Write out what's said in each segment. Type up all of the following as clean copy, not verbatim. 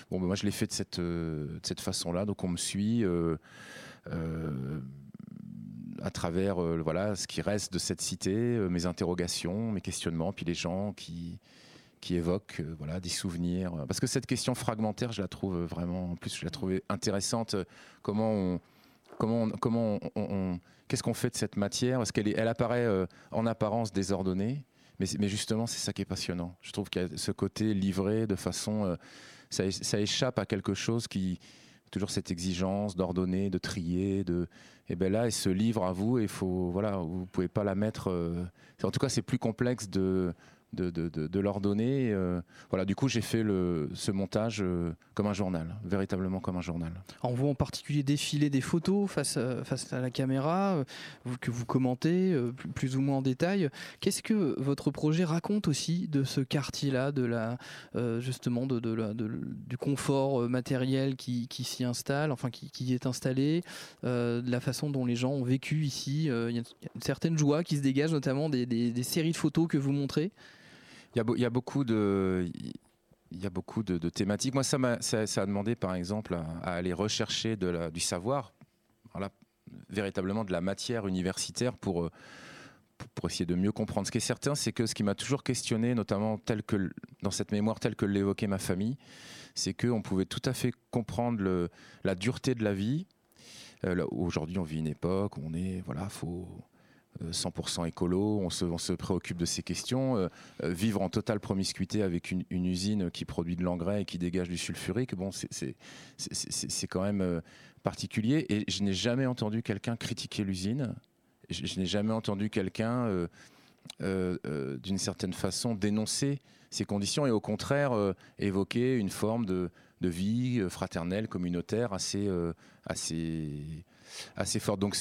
Bon, moi, je l'ai fait de cette façon-là. Donc, on me suit à travers voilà, ce qui reste de cette cité, mes interrogations, mes questionnements, puis les gens qui évoquent voilà, des souvenirs. Parce que cette question fragmentaire, je la trouve vraiment, en plus, je la trouvais intéressante. Qu'est-ce qu'on fait de cette matière? Parce elle apparaît en apparence désordonnée, mais justement, c'est ça qui est passionnant. Je trouve qu'il y a ce côté livré de façon... ça échappe à quelque chose qui... Toujours cette exigence d'ordonner, de trier, et bien là, elle se livre à vous et voilà, vous ne pouvez pas la mettre... en tout cas, c'est plus complexe de l'ordonner. Voilà, du coup, j'ai fait ce montage comme un journal, véritablement comme un journal. On voit en particulier défiler des photos face à la caméra, que vous commentez plus ou moins en détail. Qu'est-ce que votre projet raconte aussi de ce quartier-là, justement du confort matériel qui s'y installe, enfin qui y est installé, de la façon dont les gens ont vécu ici? Il y a une certaine joie qui se dégage, notamment des séries de photos que vous montrez. Il y a beaucoup de thématiques. Moi, ça a demandé, par exemple, à aller rechercher du savoir, voilà, véritablement de la matière universitaire pour essayer de mieux comprendre. Ce qui est certain, c'est que ce qui m'a toujours questionné, notamment dans cette mémoire telle que l'évoquait ma famille, c'est qu'on pouvait tout à fait comprendre la dureté de la vie. Aujourd'hui, on vit une époque où on est, voilà, faut 100% écolo, on se préoccupe de ces questions. Vivre en totale promiscuité avec une usine qui produit de l'engrais et qui dégage du sulfurique, bon, c'est quand même particulier. Et je n'ai jamais entendu quelqu'un critiquer l'usine. Je n'ai jamais entendu quelqu'un, d'une certaine façon, dénoncer ces conditions et au contraire évoquer une forme de vie fraternelle, communautaire assez forte. Donc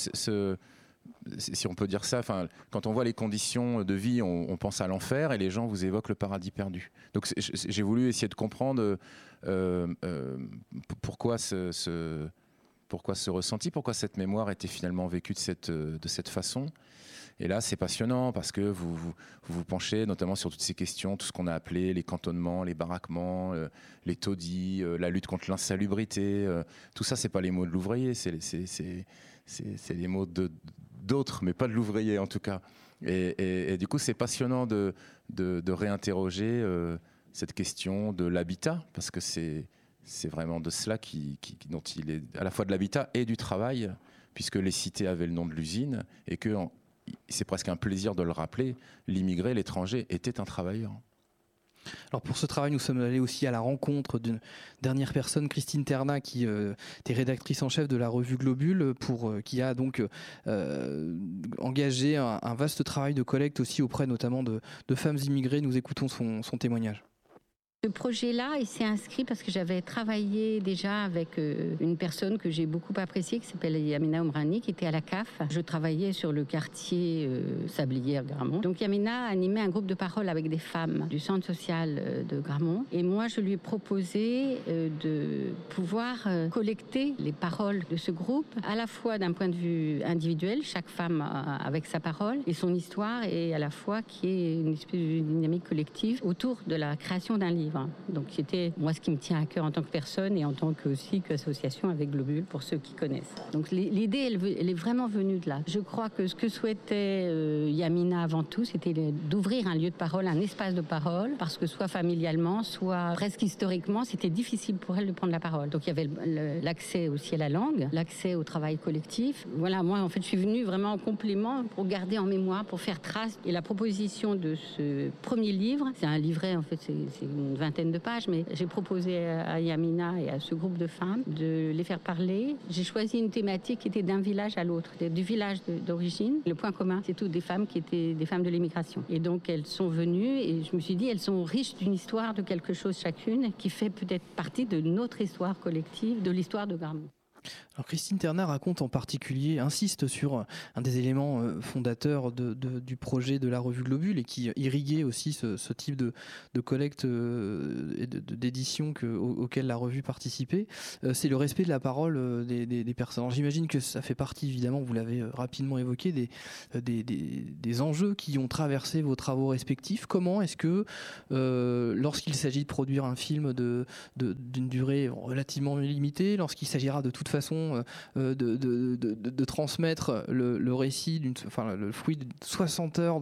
si on peut dire ça, quand on voit les conditions de vie, on pense à l'enfer et les gens vous évoquent le paradis perdu. Donc j'ai voulu essayer de comprendre pourquoi ce ressenti, pourquoi cette mémoire était finalement vécue de cette façon. Et là, c'est passionnant parce que vous penchez notamment sur toutes ces questions, tout ce qu'on a appelé les cantonnements, les baraquements, les taudis, la lutte contre l'insalubrité. Tout ça, c'est pas les mots de l'ouvrier, c'est les mots d'autres, mais pas de l'ouvrier en tout cas. Et du coup, c'est passionnant de réinterroger cette question de l'habitat, parce que c'est vraiment de cela dont il est à la fois de l'habitat et du travail, puisque les cités avaient le nom de l'usine, et que c'est presque un plaisir de le rappeler, l'immigré, l'étranger était un travailleur. Alors pour ce travail, nous sommes allés aussi à la rencontre d'une dernière personne, Christine Terna, qui était rédactrice en chef de la revue Globule, qui a donc engagé un vaste travail de collecte aussi auprès notamment de femmes immigrées. Nous écoutons son témoignage. Ce projet-là, il s'est inscrit parce que j'avais travaillé déjà avec une personne que j'ai beaucoup appréciée, qui s'appelle Yamina Omrani, qui était à la CAF. Je travaillais sur le quartier Sablières-Gramont. Donc Yamina animait un groupe de parole avec des femmes du centre social de Gramont. Et moi, je lui ai proposé de pouvoir collecter les paroles de ce groupe, à la fois d'un point de vue individuel, chaque femme avec sa parole et son histoire, et à la fois qui est une espèce de dynamique collective autour de la création d'un livre. Donc c'était moi ce qui me tient à cœur en tant que personne et en tant qu'association avec Globule pour ceux qui connaissent. Donc l'idée elle est vraiment venue de là. Je crois que ce que souhaitait Yamina avant tout, c'était d'ouvrir un lieu de parole, un espace de parole, parce que soit familialement, soit presque historiquement, c'était difficile pour elle de prendre la parole. Donc il y avait l'accès aussi à la langue, l'accès au travail collectif. Voilà, moi en fait je suis venue vraiment en complément pour garder en mémoire, pour faire trace. Et la proposition de ce premier livre, c'est un livret en fait, c'est une vingtaine de pages, mais j'ai proposé à Yamina et à ce groupe de femmes de les faire parler. J'ai choisi une thématique qui était d'un village à l'autre, du village d'origine. Le point commun, c'est toutes des femmes qui étaient des femmes de l'immigration. Et donc elles sont venues et je me suis dit, elles sont riches d'une histoire, de quelque chose chacune, qui fait peut-être partie de notre histoire collective, de l'histoire de Gramont. Alors Christine Terna raconte en particulier, insiste sur un des éléments fondateurs du projet de la revue Globule et qui irriguait aussi ce type de collecte et d'édition auquel la revue participait, c'est le respect de la parole des personnes. Alors j'imagine que ça fait partie, évidemment, vous l'avez rapidement évoqué, des enjeux qui ont traversé vos travaux respectifs. Comment est-ce que, lorsqu'il s'agit de produire un film d'une durée relativement limitée, lorsqu'il s'agira de toute façon de transmettre le récit, le fruit de 60 heures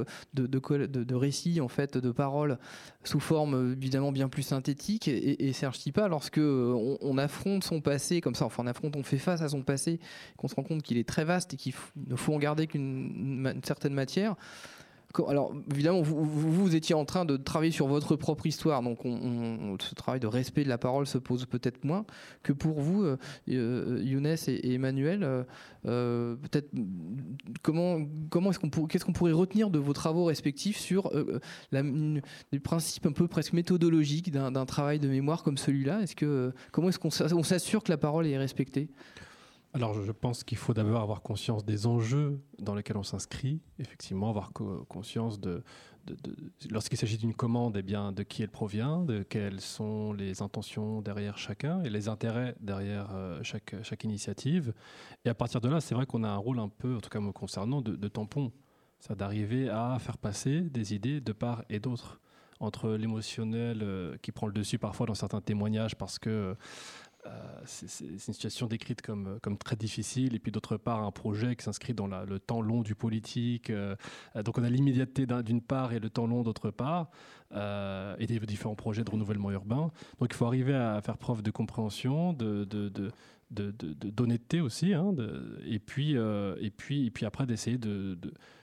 de récit, en fait, de paroles sous forme évidemment bien plus synthétique, et Serge Tipa, lorsque on affronte son passé comme ça, on fait face à son passé, qu'on se rend compte qu'il est très vaste et qu'il ne faut en garder qu'une certaine matière. Alors évidemment, vous étiez en train de travailler sur votre propre histoire, donc ce travail de respect de la parole se pose peut-être moins que pour vous, Younes et Emmanuel. Peut-être qu'est-ce qu'on pourrait retenir de vos travaux respectifs sur des principes un peu presque méthodologiques d'un travail de mémoire comme celui-là. Comment est-ce qu'on s'assure que la parole est respectée ? Alors, je pense qu'il faut d'abord avoir conscience des enjeux dans lesquels on s'inscrit. Effectivement, avoir conscience lorsqu'il s'agit d'une commande, eh bien, de qui elle provient, de quelles sont les intentions derrière chacun et les intérêts derrière chaque initiative. Et à partir de là, c'est vrai qu'on a un rôle un peu, en tout cas me concernant, de tampon. C'est d'arriver à faire passer des idées de part et d'autre, entre l'émotionnel qui prend le dessus parfois dans certains témoignages parce que c'est une situation décrite comme très difficile, et puis d'autre part un projet qui s'inscrit dans le temps long du politique, donc on a l'immédiateté d'une part et le temps long d'autre part, et des différents projets de renouvellement urbain. Donc il faut arriver à faire preuve de compréhension, d'honnêteté aussi, hein, et puis après d'essayer de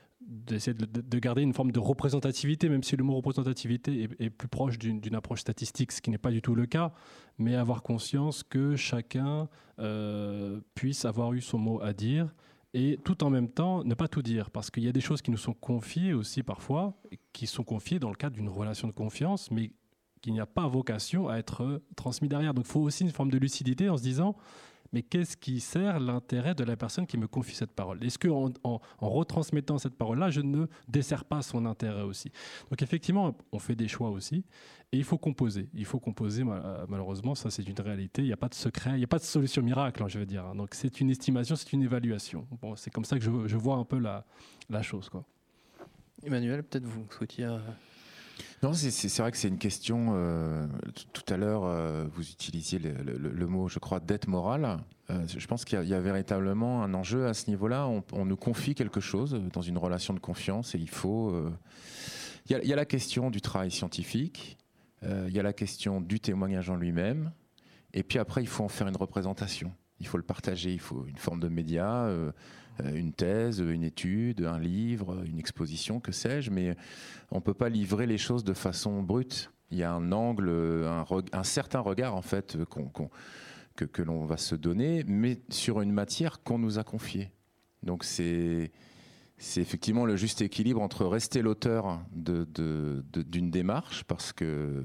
garder une forme de représentativité, même si le mot représentativité est plus proche d'une approche statistique, ce qui n'est pas du tout le cas, mais avoir conscience que chacun puisse avoir eu son mot à dire, et tout en même temps ne pas tout dire, parce qu'il y a des choses qui nous sont confiées aussi parfois, qui sont confiées dans le cadre d'une relation de confiance, mais qui n'y a pas vocation à être transmis derrière. Donc il faut aussi une forme de lucidité en se disant: mais qu'est-ce qui sert l'intérêt de la personne qui me confie cette parole ? Est-ce qu'en retransmettant cette parole-là, je ne desserre pas son intérêt aussi ? Donc effectivement, on fait des choix aussi, et il faut composer. Il faut composer, malheureusement, ça c'est une réalité. Il n'y a pas de secret, il n'y a pas de solution miracle, je veux dire. Donc c'est une estimation, c'est une évaluation. Bon, c'est comme ça que je vois un peu la chose, quoi. Emmanuel, peut-être vous souhaitiez... Non, c'est vrai que c'est une question. Tout à l'heure, vous utilisiez le mot, je crois, dette morale. Je pense qu'il y a véritablement un enjeu à ce niveau-là. On nous confie quelque chose dans une relation de confiance, et il faut. Il y a la question du travail scientifique, il y a la question du témoignage en lui-même, et puis après, il faut en faire une représentation. Il faut le partager, il faut une forme de média, une thèse, une étude, un livre, une exposition, que sais-je, mais on ne peut pas livrer les choses de façon brute. Il y a un angle, un certain regard en fait que l'on va se donner, mais sur une matière qu'on nous a confiée. Donc c'est effectivement le juste équilibre entre rester l'auteur d'une démarche, parce que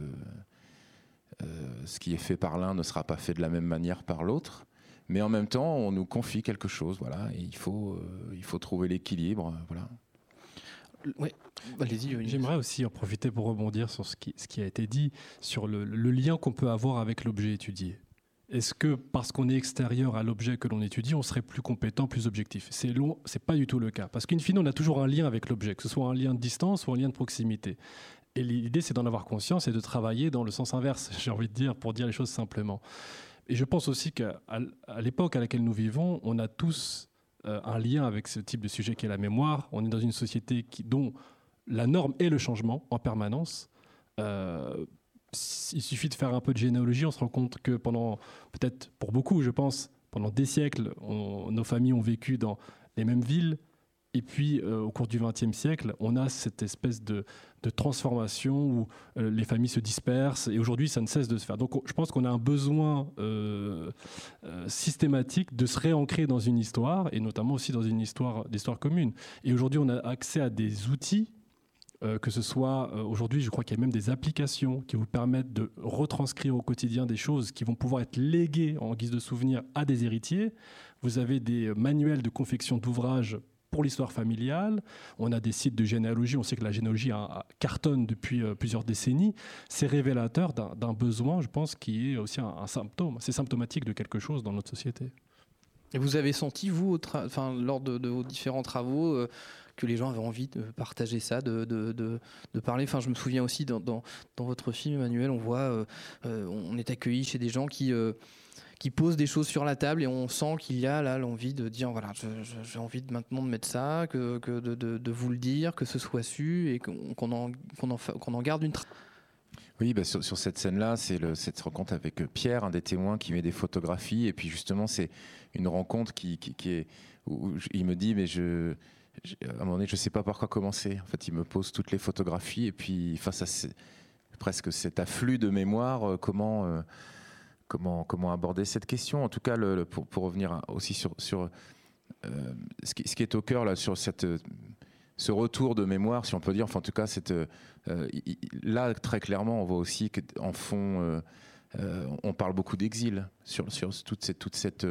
ce qui est fait par l'un ne sera pas fait de la même manière par l'autre, mais en même temps, on nous confie quelque chose, voilà, et il faut trouver l'équilibre, voilà. Ouais. Allez-y. J'aimerais aussi en profiter pour rebondir sur ce qui a été dit, sur le lien qu'on peut avoir avec l'objet étudié. Est-ce que parce qu'on est extérieur à l'objet que l'on étudie, on serait plus compétent, plus objectif ? C'est pas du tout le cas, parce qu'in fine, on a toujours un lien avec l'objet, que ce soit un lien de distance ou un lien de proximité. Et l'idée, c'est d'en avoir conscience et de travailler dans le sens inverse, j'ai envie de dire, pour dire les choses simplement. Et je pense aussi qu'à l'époque à laquelle nous vivons, on a tous un lien avec ce type de sujet qui est la mémoire. On est dans une société dont la norme est le changement en permanence. Il suffit de faire un peu de généalogie, on se rend compte que peut-être pour beaucoup, je pense, pendant des siècles, nos familles ont vécu dans les mêmes villes. Et puis, au cours du XXe siècle, on a cette espèce de transformation où les familles se dispersent, et aujourd'hui, ça ne cesse de se faire. Donc, je pense qu'on a un besoin systématique de se réancrer dans une histoire, et notamment aussi dans une histoire commune. Et aujourd'hui, on a accès à des outils que ce soit aujourd'hui, je crois qu'il y a même des applications qui vous permettent de retranscrire au quotidien des choses qui vont pouvoir être léguées en guise de souvenir à des héritiers. Vous avez des manuels de confection d'ouvrages pour l'histoire familiale. On a des sites de généalogie. On sait que la généalogie cartonne depuis plusieurs décennies. C'est révélateur d'un besoin, je pense, qui est aussi un symptôme. C'est symptomatique de quelque chose dans notre société. Et vous avez senti, vous, lors de vos différents travaux, que les gens avaient envie de partager ça, de parler. Enfin, je me souviens aussi dans votre film, Emmanuel, on voit, on est accueilli chez des gens qui posent des choses sur la table et on sent qu'il y a là l'envie de dire voilà, j'ai envie maintenant de mettre ça, de vous le dire, que ce soit su et qu'on en garde une trace. Oui, sur cette scène-là, c'est cette rencontre avec Pierre, un des témoins, qui met des photographies. Et puis justement, c'est une rencontre qui est où il me dit, mais à un moment donné, je ne sais pas par quoi commencer. En fait, il me pose toutes les photographies et puis face à presque cet afflux de mémoire, comment aborder cette question. En tout cas, pour revenir aussi sur ce qui est au cœur là, sur ce retour de mémoire, si on peut dire, enfin en tout cas, là très clairement, on voit aussi qu'en fond, on parle beaucoup d'exil sur toute cette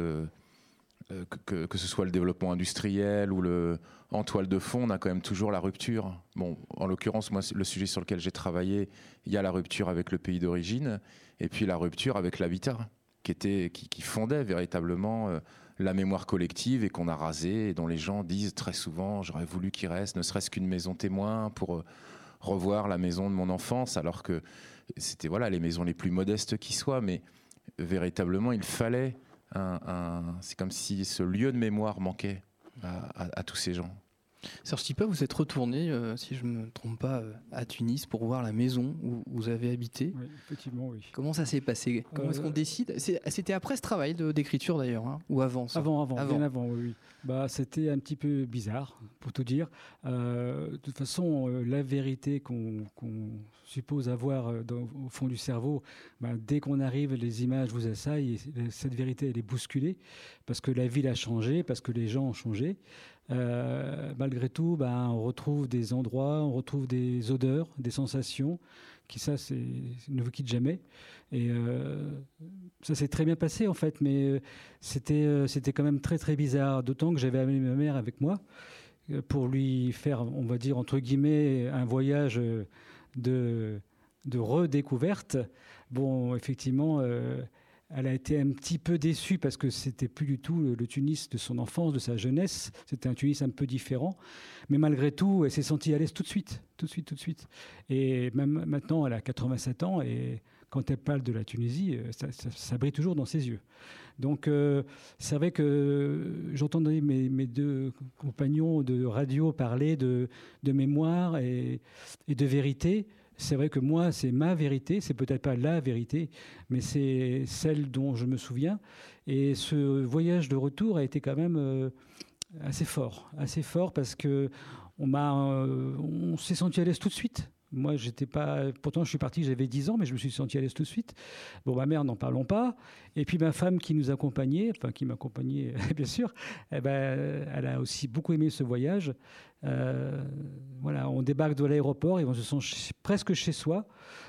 que ce soit le développement industriel ou en toile de fond, on a quand même toujours la rupture. Bon, en l'occurrence, moi, le sujet sur lequel j'ai travaillé, il y a la rupture avec le pays d'origine et puis la rupture avec l'habitat, qui fondait véritablement la mémoire collective et qu'on a rasé et dont les gens disent très souvent j'aurais voulu qu'il reste ne serait-ce qu'une maison témoin pour revoir la maison de mon enfance, alors que c'était les maisons les plus modestes qui soient, mais véritablement il fallait c'est comme si ce lieu de mémoire manquait à tous ces gens. Serge Tipa, vous êtes retourné, si je ne me trompe pas, à Tunis pour voir la maison où vous avez habité. Oui, effectivement, oui. Comment ça s'est passé ? Comment est-ce qu'on décide ? C'était après ce travail d'écriture d'ailleurs, hein, ou avant ça ? Avant, bien avant, oui. C'était un petit peu bizarre, pour tout dire. De toute façon, la vérité qu'on suppose avoir au fond du cerveau, dès qu'on arrive, les images vous assaillent et cette vérité, elle est bousculée parce que la ville a changé, parce que les gens ont changé. Malgré tout, on retrouve des endroits, on retrouve des odeurs, des sensations qui ne vous quittent jamais. Et ça s'est très bien passé en fait, mais c'était quand même très très bizarre. D'autant que j'avais amené ma mère avec moi pour lui faire, on va dire entre guillemets, un voyage de redécouverte. Bon, effectivement. Elle a été un petit peu déçue parce que c'était plus du tout le Tunis de son enfance, de sa jeunesse. C'était un Tunis un peu différent. Mais malgré tout, elle s'est sentie à l'aise tout de suite. Et même maintenant, elle a 87 ans et quand elle parle de la Tunisie, ça brille toujours dans ses yeux. Donc, c'est vrai que j'entendais mes deux compagnons de radio parler de mémoire et de vérité. C'est vrai que moi, c'est ma vérité, c'est peut-être pas la vérité, mais c'est celle dont je me souviens. Et ce voyage de retour a été quand même assez fort parce que on s'est senti à l'aise tout de suite. Moi, pourtant je suis parti, j'avais 10 ans, mais je me suis senti à l'aise tout de suite. Bon, ma mère, n'en parlons pas. Et puis ma femme qui m'accompagnait, bien sûr, elle a aussi beaucoup aimé ce voyage. On débarque de l'aéroport et on se sent presque chez soi.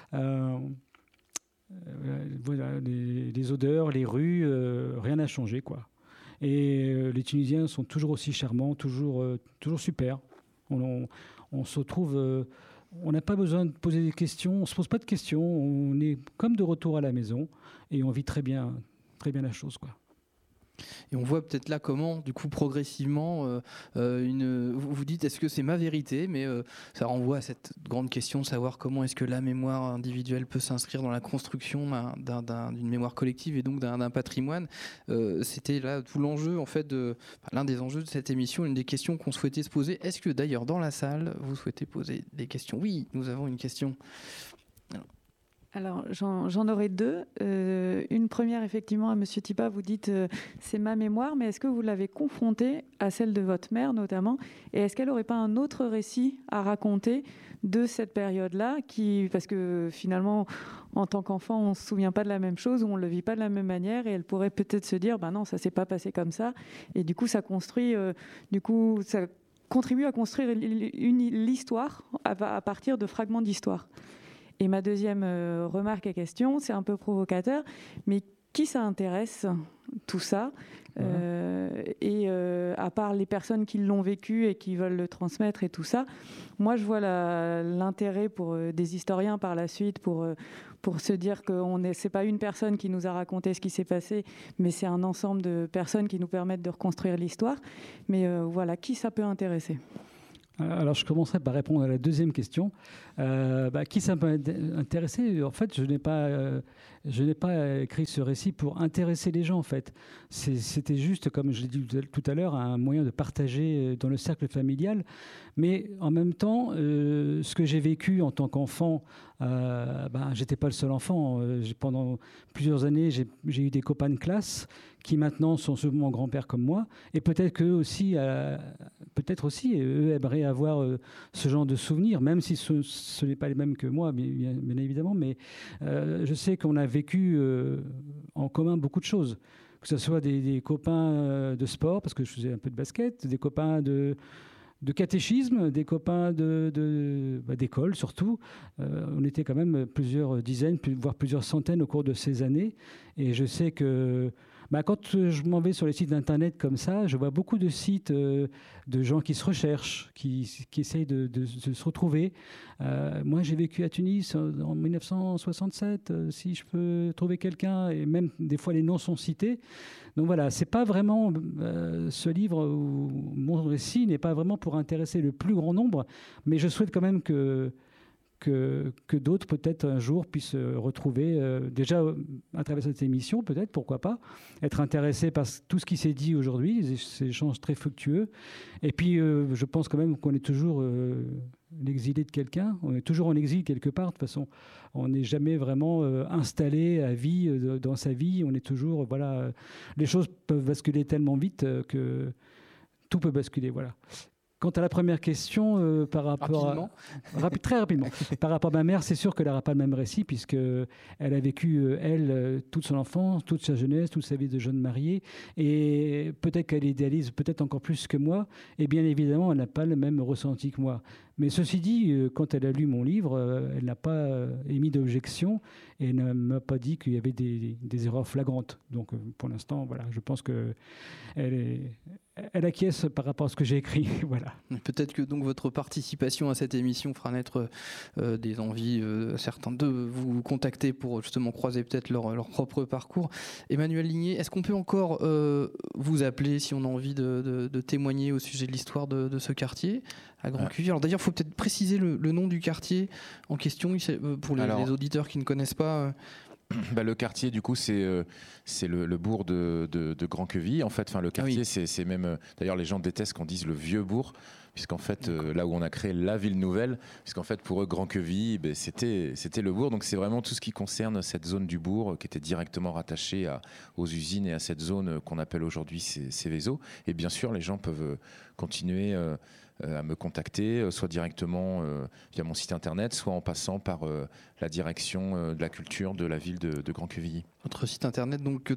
Les odeurs, les rues, rien n'a changé, quoi. Et les Tunisiens sont toujours aussi charmants, toujours super. On se retrouve... on n'a pas besoin de poser des questions, on ne se pose pas de questions, on est comme de retour à la maison et on vit très bien la chose, quoi. Et on voit peut-être là comment, du coup, progressivement, vous dites est-ce que c'est ma vérité, mais ça renvoie à cette grande question de savoir comment est-ce que la mémoire individuelle peut s'inscrire dans la construction d'une mémoire collective et donc d'un patrimoine. C'était là tout l'enjeu, en fait, l'un des enjeux de cette émission, une des questions qu'on souhaitait se poser. Est-ce que d'ailleurs, dans la salle, vous souhaitez poser des questions ? Oui, nous avons une question. Alors, j'en aurais deux. Une première, effectivement, à Monsieur Tipa, vous dites c'est ma mémoire, mais est-ce que vous l'avez confrontée à celle de votre mère, notamment ? Et est-ce qu'elle n'aurait pas un autre récit à raconter de cette période-là parce que finalement, en tant qu'enfant, on ne se souvient pas de la même chose ou on ne le vit pas de la même manière et elle pourrait peut-être se dire non, ça ne s'est pas passé comme ça. Et du coup, ça construit... contribue à construire l'histoire à partir de fragments d'histoire. Et ma deuxième remarque et question, c'est un peu provocateur, mais qui ça intéresse, tout ça à part les personnes qui l'ont vécu et qui veulent le transmettre et tout ça, moi je vois l'intérêt pour des historiens par la suite pour se dire que c'est pas une personne qui nous a raconté ce qui s'est passé, mais c'est un ensemble de personnes qui nous permettent de reconstruire l'histoire. Mais voilà, qui ça peut intéresser ? Alors, je commencerai par répondre à la deuxième question. Qui ça peut intéresser ? En fait, je n'ai pas écrit ce récit pour intéresser les gens, en fait. C'était juste, comme je l'ai dit tout à l'heure, un moyen de partager dans le cercle familial. Mais en même temps, ce que j'ai vécu en tant qu'enfant, j'étais pas le seul enfant. Pendant plusieurs années, j'ai eu des copains de classe qui maintenant sont souvent grands-pères comme moi. Et peut-être qu'eux aussi, eux aimeraient avoir ce genre de souvenirs, même si ce n'est pas les mêmes que moi, bien évidemment. Mais je sais qu'on a vécu en commun beaucoup de choses. Que ce soit des copains de sport, parce que je faisais un peu de basket, des copains de catéchisme, des copains d'école surtout. On était quand même plusieurs dizaines, voire plusieurs centaines au cours de ces années. Et je sais que quand je m'en vais sur les sites d'internet comme ça, je vois beaucoup de sites de gens qui se recherchent, qui essayent de se retrouver. Moi, j'ai vécu à Tunis en 1967. Si je peux trouver quelqu'un, et même des fois les noms sont cités. Donc voilà, c'est pas vraiment ce livre, mon récit n'est pas vraiment pour intéresser le plus grand nombre, mais je souhaite quand même que d'autres, peut-être un jour, puissent retrouver, déjà à travers cette émission, peut-être, pourquoi pas, être intéressés par tout ce qui s'est dit aujourd'hui, ces échanges très fructueux. Et puis, je pense quand même qu'on est toujours l'exilé de quelqu'un, on est toujours en exil quelque part. De toute façon, on n'est jamais vraiment installé à vie dans sa vie. On est toujours, les choses peuvent basculer tellement vite que tout peut basculer, voilà. Quant à la première question, par rapport très rapidement, par rapport à ma mère, c'est sûr qu'elle n'aura pas le même récit puisqu'elle a vécu, toute son enfance, toute sa jeunesse, toute sa vie de jeune mariée, et peut-être qu'elle idéalise peut-être encore plus que moi, et bien évidemment, elle n'a pas le même ressenti que moi. Mais ceci dit, quand elle a lu mon livre, elle n'a pas émis d'objection et ne m'a pas dit qu'il y avait des erreurs flagrantes. Donc pour l'instant, voilà, je pense qu'elle acquiesce par rapport à ce que j'ai écrit. Voilà. Peut-être que donc votre participation à cette émission fera naître des envies certains de vous contacter pour justement croiser peut-être leur propre parcours. Emmanuel Ligné, est-ce qu'on peut encore vous appeler si on a envie de témoigner au sujet de l'histoire de ce quartier à Grand-Cuvier? Alors d'ailleurs, il faut peut-être préciser le nom du quartier en question pour les auditeurs qui ne connaissent pas. Le quartier, du coup, c'est le bourg de Grand-Queville. En fait, le quartier, c'est même... D'ailleurs, les gens détestent qu'on dise le vieux bourg, puisqu'en fait, là où on a créé la ville nouvelle, puisqu'en fait, pour eux, Grand-Queville, c'était le bourg. Donc, c'est vraiment tout ce qui concerne cette zone du bourg qui était directement rattachée aux usines et à cette zone qu'on appelle aujourd'hui Céveso. Et bien sûr, les gens peuvent continuer à me contacter, soit directement via mon site internet, soit en passant par la direction de la culture de la ville de Grand-Quevilly. Votre site internet, donc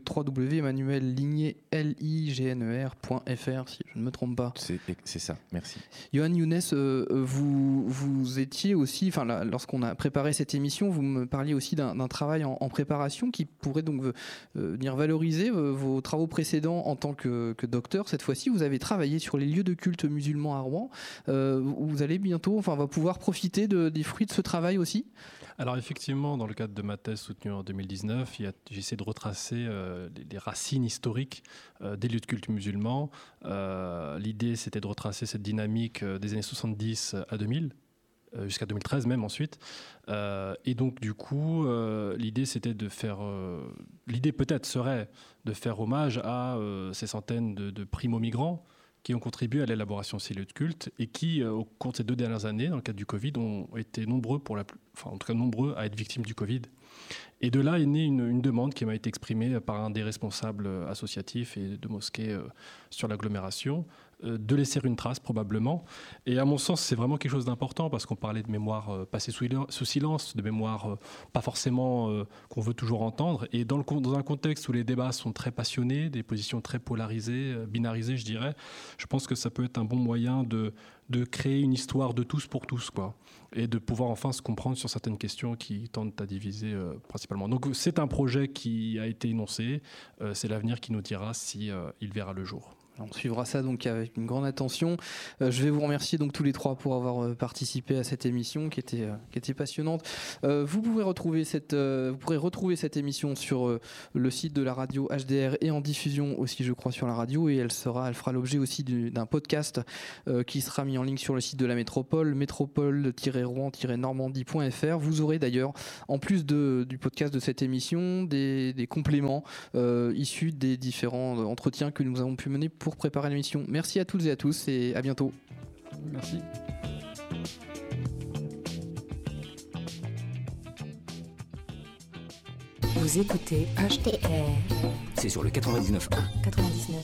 www.emmanuelligner.fr, si je ne me trompe pas. C'est ça, merci. Johan Younes, vous étiez aussi, lorsqu'on a préparé cette émission, vous me parliez aussi d'un travail en préparation qui pourrait donc venir valoriser vos travaux précédents en tant que docteur. Cette fois-ci, vous avez travaillé sur les lieux de culte musulmans à Rouen. Vous allez bientôt, va pouvoir profiter des fruits de ce travail aussi ? Alors effectivement, dans le cadre de ma thèse soutenue en 2019, j'ai essayé de retracer les racines historiques des lieux de culte musulmans. L'idée, c'était de retracer cette dynamique des années 70 à 2000, jusqu'à 2013 même ensuite. Et donc du coup, l'idée peut-être serait de faire hommage à ces centaines de primo-migrants qui ont contribué à l'élaboration de ces lieux de culte et qui, au cours de ces 2 dernières années, dans le cadre du Covid, ont été nombreux à être victimes du Covid. Et de là est née une demande qui m'a été exprimée par un des responsables associatifs et de mosquées sur l'agglomération, de laisser une trace probablement. Et à mon sens, c'est vraiment quelque chose d'important parce qu'on parlait de mémoire passée sous silence, de mémoire pas forcément qu'on veut toujours entendre. Et dans un contexte où les débats sont très passionnés, des positions très polarisées, binarisées, je dirais, je pense que ça peut être un bon moyen de créer une histoire de tous pour tous, quoi, et de pouvoir enfin se comprendre sur certaines questions qui tendent à diviser principalement. Donc c'est un projet qui a été énoncé, c'est l'avenir qui nous dira si il verra le jour. On suivra ça donc avec une grande attention. Je vais vous remercier donc tous les trois pour avoir participé à cette émission qui était passionnante. Vous pourrez retrouver cette émission sur le site de la radio HDR et en diffusion aussi, je crois, sur la radio, et elle fera l'objet aussi d'un podcast qui sera mis en ligne sur le site de la métropole, métropole-rouen-normandie.fr. Vous aurez d'ailleurs, en plus du podcast de cette émission, des compléments issus des différents entretiens que nous avons pu mener pour préparer l'émission. Merci à toutes et à tous et à bientôt. Merci. Vous écoutez HDR. C'est sur le 99.1. 99.